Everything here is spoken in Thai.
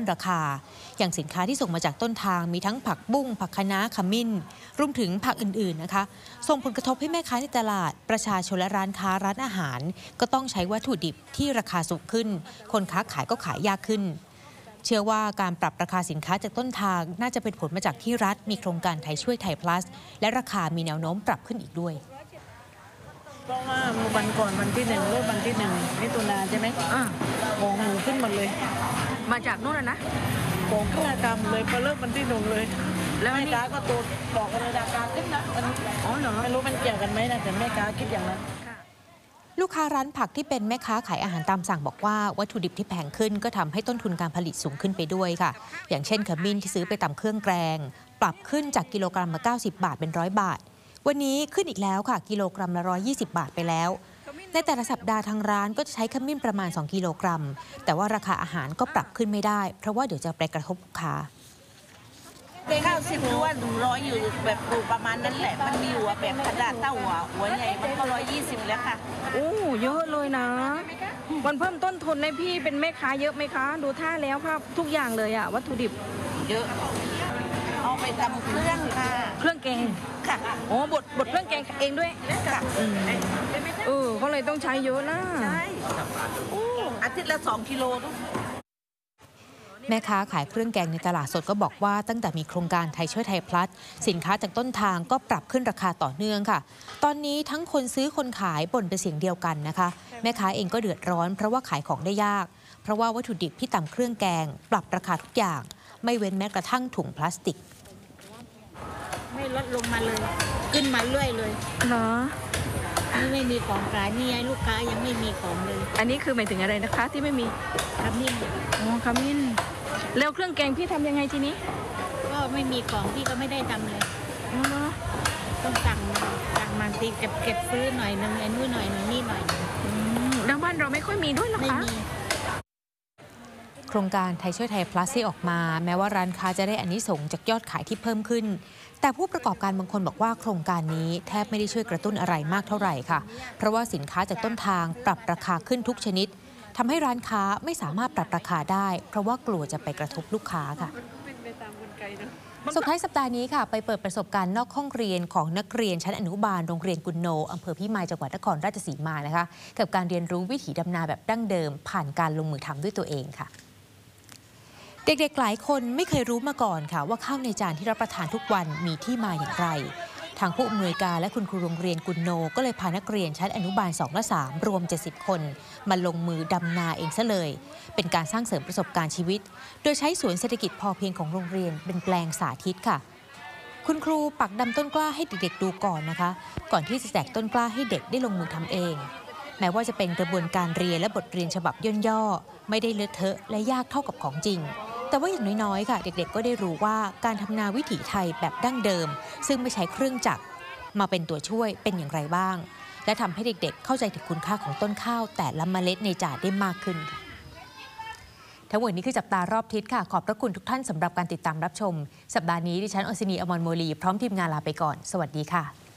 ราคาอย่างสินค้าที่ส่งมาจากต้นทางมีทั้งผักบุ้งผักคะน้าขมิ้นรวมถึงผักอื่นๆนะคะส่งผลกระทบให้แม่ค้าในตลาดประชาชนและร้านค้าร้านอาหารก็ต้องใช้วัตถุดิบที่ราคาสูงขึ้นคนค้าขายก็ขายยากขึ้นเชื่อว่าการปรับราคาสินค้าจากต้นทางน่าจะเป็นผลมาจากที่รัฐมีโครงการไทยช่วยไทย plus และราคามีแนวโน้มปรับขึ้นอีกด้วยเพราะว่าวันก่อนวันที่1เริ่มวันที่1มิถุนาใช่ไหมของหมูขึ้นหมดเลยมาจากนู่นนะของเครื่องกรรมเลยพอเริ่มวันที่1เลยแล้วแม่ค้าก็ตัวบอกกันเลยราคาขึ้นนะวันนี้เหรอไม่รู้มันเกี่ยวกันไหมนะแต่แม่ค้าคิดอย่างนั้นลูกค้าร้านผักที่เป็นแม่ค้าขายอาหารตามสั่งบอกว่าวัตถุดิบที่แพงขึ้นก็ทำให้ต้นทุนการผลิตสูงขึ้นไปด้วยค่ะอย่างเช่นขมิ้นที่ซื้อไปตำเครื่องแกงปรับขึ้นจากกิโลกรัมละ90 บาทเป็น100 บาทวันนี้ขึ้นอีกแล้วค่ะกิโลกรัมละ120 บาทไปแล้วในแต่ละสัปดาห์ทางร้านก็จะใช้ขมิ้นประมาณ2 กิโลกรัมแต่ว่าราคาอาหารก็ปรับขึ้นไม่ได้เพราะว่าเดี๋ยวจะไปกระทบลูกค้า 90หรือว่า100อยู่แบบประมาณนั้นแหละมันมีหัวแบบกระดาษเต้าหัวใหญ่มันก็120แล้วค่ะโอ้เยอะเลยนะมันเพิ่มต้นทุนในพี่เป็นแม่ค้าเยอะไหมคะดูท่าแล้วครับทุกอย่างเลยอะวัตถุดิบเยอะเอาไปทำเครื่องค่ะเครื่องแกงค่ะโอ้บดเครื่องแกงเองด้วยค่ะก็เลยต้องใช้เยอะนะใช่อาทิตย์ละ2 กิโลแม่ค้าขายเครื่องแกงในตลาดสดก็บอกว่าตั้งแต่มีโครงการไทยช่วยไทย plus สินค้าจากต้นทางก็ปรับขึ้นราคาต่อเนื่องค่ะตอนนี้ทั้งคนซื้อคนขายบ่นเป็นเสียงเดียวกันนะคะแม่ค้าเองก็เดือดร้อนเพราะว่าขายของได้ยากเพราะว่าวัตถุดิบที่ตำเครื่องแกงปรับราคาทุกอย่างไม่เว้นแม้กระทั่งถุงพลาสติกไม่ลดลงมาเลยขึ้นมาเรื่อยเลยเนาะไม่มีของขายนี่ไงลูกค้ายังไม่มีของเลยอันนี้คือหมายถึงอะไรนะคะที่ไม่มีขมิ้นขมิ้นแล้วเครื่องแกงพี่ทำยังไงทีนี้ก็ไม่มีของพี่ก็ไม่ได้ทำเลยต้องสั่งมาตีเก็บซื้อหน่อยนึงไอ้นู่นหน่อยนี่หน่อยแล้วบ้านเราไม่ค่อยมีด้วยหรอคะโครงการไทยช่วยไทย plus ที่ออกมาแม้ว่าร้านค้าจะได้อานิสงส์จากยอดขายที่เพิ่มขึ้นแต่ผู้ประกอบการบางคนบอกว่าโครงการนี้แทบไม่ได้ช่วยกระตุ้นอะไรมากเท่าไหร่ค่ะเพราะว่าสินค้าจากต้นทางปรับราคาขึ้นทุกชนิดทำให้ร้านค้าไม่สามารถปรับราคาได้เพราะว่ากลัวจะไปกระทบลูกค้าค่ะสุดท้ายสัปดาห์นี้ค่ะไปเปิดประสบการณ์นอกห้องเรียนของนักเรียนชั้นอนุบาลโรงเรียนกุนโนอำเภอพิมายจังหวัดนครราชสีมานะคะกับการเรียนรู้วิถีดำนาแบบดั้งเดิมผ่านการลงมือทำด้วยตัวเองค่ะเด็กๆหลายคนไม่เคยรู้มาก่อนค่ะว่าข้าวในจานที่รับประทานทุกวันมีที่มาอย่างไรทางผู้อำนวยการและคุณครูโรงเรียนกุนโนก็เลยพานักเรียนชั้นอนุบาล2 และ 3รวม70 คนมาลงมือดำนาเองซะเลยเป็นการสร้างเสริมประสบการณ์ชีวิตโดยใช้สวนเศรษฐกิจพอเพียงของโรงเรียนเป็นแปลงสาธิตค่ะคุณครูปักดำต้นกล้าให้เด็กๆดูก่อนนะคะก่อนที่จะแจกต้นกล้าให้เด็กได้ลงมือทำเองแม้ว่าจะเป็นกระบวนการเรียนและบทเรียนฉบับย่อๆไม่ได้เลอะเทอะและยากเท่ากับของจริงแต่ว่าอย่างน้อยๆค่ะเด็กๆก็ได้รู้ว่าการทำนาวิถีไทยแบบดั้งเดิมซึ่งไม่ใช้เครื่องจักรมาเป็นตัวช่วยเป็นอย่างไรบ้างและทำให้เด็กๆเข้าใจถึงคุณค่าของต้นข้าวแต่ละเมล็ดในจานได้มากขึ้นทั้งหมดนี้คือจับตารอบทิศค่ะขอบพระคุณทุกท่านสำหรับการติดตามรับชมสัปดาห์นี้ดิฉันอศินี อมรโมลีพร้อมทีมงานลาไปก่อนสวัสดีค่ะ